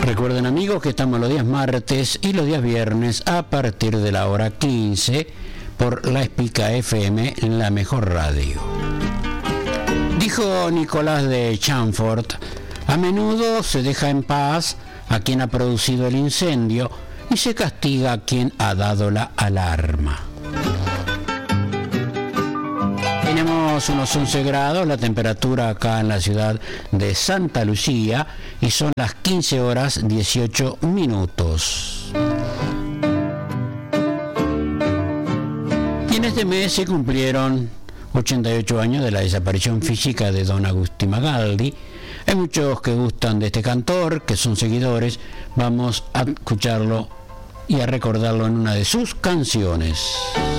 Recuerden, amigos, que estamos los días martes y los días viernes a partir de la hora 15 por La Espica FM, la mejor radio. Dijo Nicolás de Chamfort: a menudo se deja en paz a quien ha producido el incendio y se castiga a quien ha dado la alarma. Tenemos unos 11 grados, la temperatura acá en la ciudad de Santa Lucía, y son las 15 horas 18 minutos. Y en este mes se cumplieron 88 años de la desaparición física de don Agustín Magaldi. Hay muchos que gustan de este cantor, que son seguidores. Vamos a escucharlo y a recordarlo en una de sus canciones.